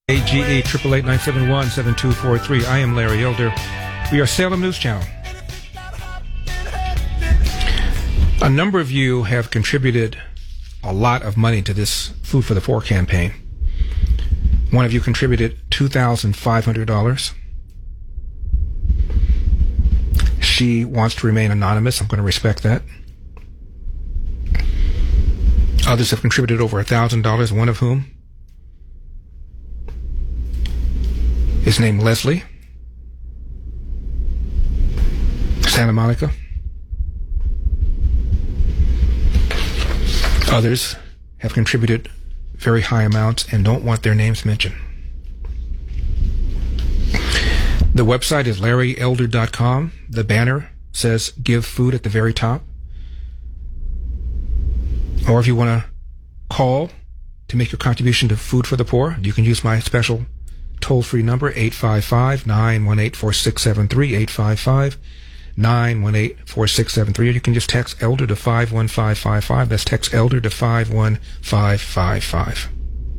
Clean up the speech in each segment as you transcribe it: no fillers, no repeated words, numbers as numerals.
AGE 888-971-7243. I am Larry Elder. We are Salem News Channel. A number of you have contributed a lot of money to this Food for the Poor campaign. One of you contributed $2,500. She wants to remain anonymous. I'm going to respect that. Others have contributed over $1,000, one of whom is named Leslie, Santa Monica. Others have contributed very high amounts and don't want their names mentioned. The website is LarryElder.com. The banner says Give Food at the very top. Or if you want to call to make your contribution to Food for the Poor, you can use my special toll-free number, 855-918-4673, 855-918-4673. Or you can just text Elder to 51555. That's text Elder to 51555.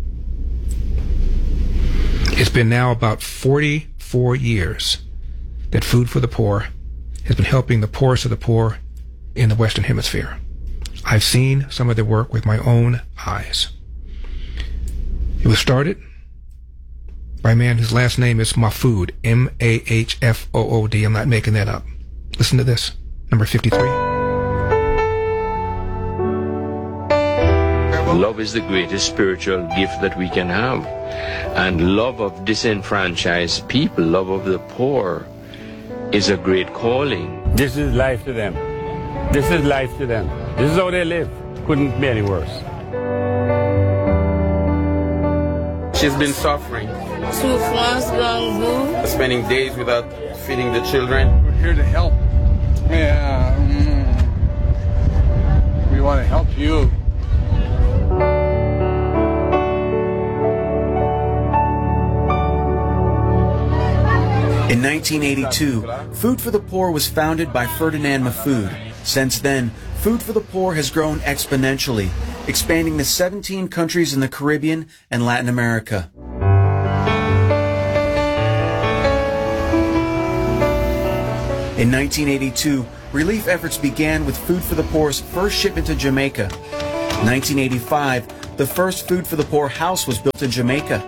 It's been now about 44 years that Food for the Poor has been helping the poorest of the poor in the Western Hemisphere. I've seen some of their work with my own eyes. It was started by a man whose last name is Mahfood, M-A-H-F-O-O-D. I'm not making that up. Listen to this, number 53. Love is the greatest spiritual gift that we can have. And love of disenfranchised people, love of the poor, is a great calling. This is life to them. This is life to them. This is how they live. Couldn't be any worse. She's been suffering. Spending days without feeding the children. We're here to help. Yeah. We want to help you. In 1982, Food for the Poor was founded by Ferdinand Mahfood. Since then, Food for the Poor has grown exponentially, expanding to 17 countries in the Caribbean and Latin America. In 1982, relief efforts began with Food for the Poor's first shipment to Jamaica. In 1985, the first Food for the Poor house was built in Jamaica.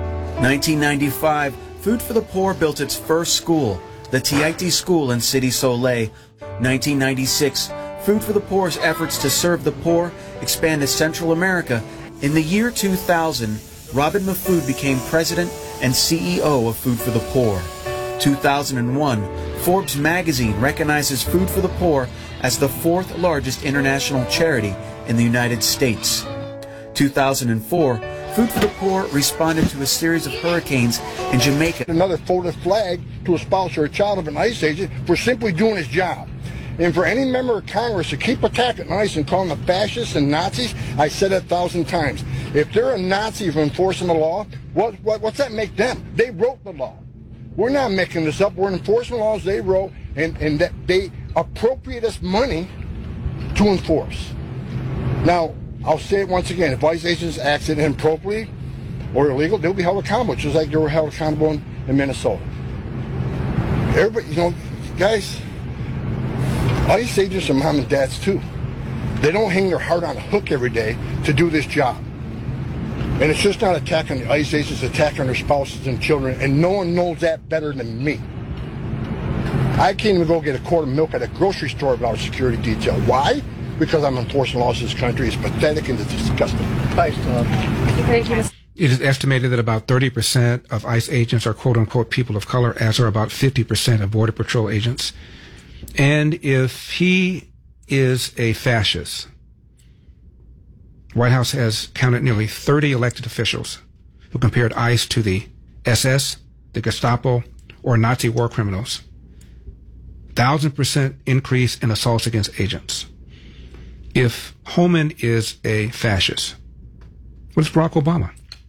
1995, Food for the Poor built its first school, the Tiaiti School in City Soleil. 1996, Food for the Poor's efforts to serve the poor expanded to Central America. In the year 2000, Robin Mahfood became president and CEO of Food for the Poor. 2001, Forbes magazine recognizes Food for the Poor as the fourth largest international charity in the United States. 2004, Food for the Poor responded to a series of hurricanes in Jamaica. Another folded flag to a spouse or a child of an ICE agent for simply doing his job. And for any member of Congress to keep attacking ICE and calling them fascists and Nazis, I said it 1,000 times. If they're a Nazi for enforcing the law, what's that make them? They wrote the law. We're not making this up. We're enforcing laws they wrote, and that they appropriate us money to enforce. Now, I'll say it once again. If ICE agents acted inappropriately or illegal, they'll be held accountable, just like they were held accountable in Minnesota. Everybody, guys, ICE agents are mom and dads too. They don't hang their heart on a hook every day to do this job. And it's just not attacking the ICE agents, it's attacking their spouses and children, and no one knows that better than me. I can't even go get a quart of milk at a grocery store without a security detail. Why? Because I'm enforcing laws in this country. It's pathetic and it's disgusting. Thanks, Tom. It is estimated that about 30% of ICE agents are quote-unquote people of color, as are about 50% of Border Patrol agents. And if he is a fascist, White House has counted nearly 30 elected officials who compared ICE to the SS, the Gestapo, or Nazi war criminals. 1,000% increase in assaults against agents. If Homan is a fascist, what is Barack Obama?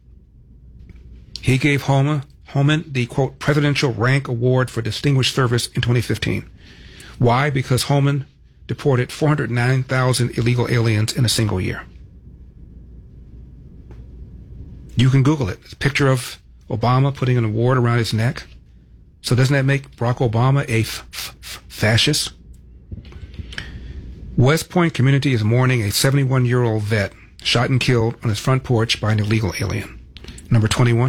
He gave Homan the, quote, Presidential Rank Award for Distinguished Service in 2015. Why? Because Homan deported 409,000 illegal aliens in a single year. You can Google it. It's a picture of Obama putting an award around his neck. So doesn't that make Barack Obama a fascist? West Point community is mourning a 71-year-old vet shot and killed on his front porch by an illegal alien. Number 21.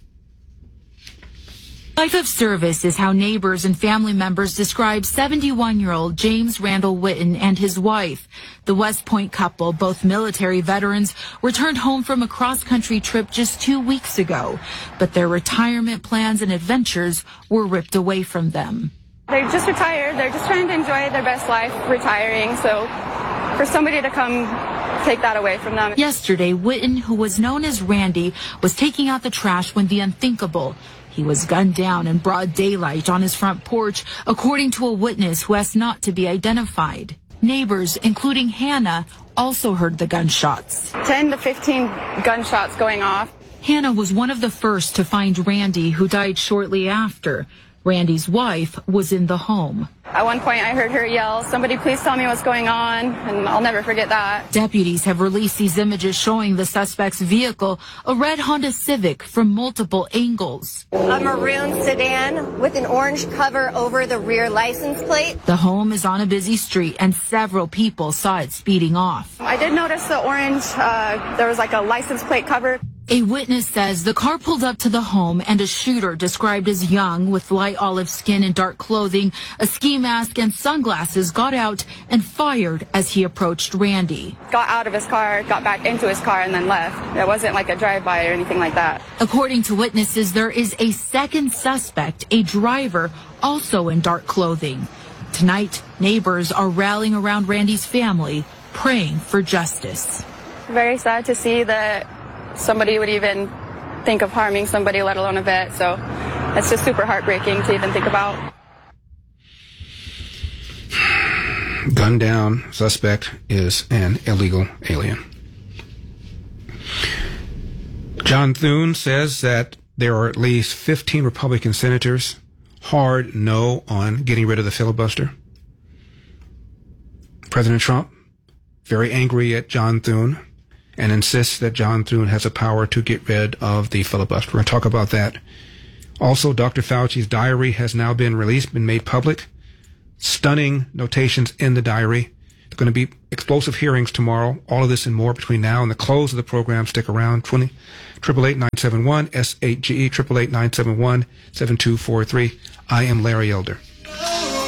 Life of service is how neighbors and family members describe 71-year-old James Randall Witten and his wife. The West Point couple, both military veterans, returned home from a cross-country trip just 2 weeks ago, but their retirement plans and adventures were ripped away from them. They're just retired. They're just trying to enjoy their best life retiring. So for somebody to come take that away from them. Yesterday, Witten, who was known as Randy, was taking out the trash when the unthinkable. He was gunned down in broad daylight on his front porch, according to a witness who asked not to be identified. Neighbors, including Hannah, also heard the gunshots. 10 to 15 gunshots going off. Hannah was one of the first to find Randy, who died shortly after. Randy's wife was in the home. At one point, I heard her yell, "Somebody please tell me what's going on," and I'll never forget that. Deputies have released these images showing the suspect's vehicle, a red Honda Civic, from multiple angles. A maroon sedan with an orange cover over the rear license plate. The home is on a busy street, and several people saw it speeding off. I did notice the orange, there was like a license plate cover. A witness says the car pulled up to the home and a shooter described as young with light olive skin and dark clothing, a ski mask and sunglasses got out and fired as he approached Randy. Got out of his car, got back into his car and then left. It wasn't like a drive-by or anything like that. According to witnesses, there is a second suspect, a driver, also in dark clothing. Tonight, neighbors are rallying around Randy's family, praying for justice. Very sad to see that somebody would even think of harming somebody, let alone a vet. So it's just super heartbreaking to even think about. Gunned down suspect is an illegal alien. John Thune says that there are at least 15 Republican senators hard no on getting rid of the filibuster. President Trump, very angry at John Thune, and insists that John Thune has the power to get rid of the filibuster. We're going to talk about that. Also, Dr. Fauci's diary has now been released, been made public. Stunning notations in the diary. There are going to be explosive hearings tomorrow. All of this and more between now and the close of the program. Stick around. 888-971 SHGE 888-971-7243. I am Larry Elder.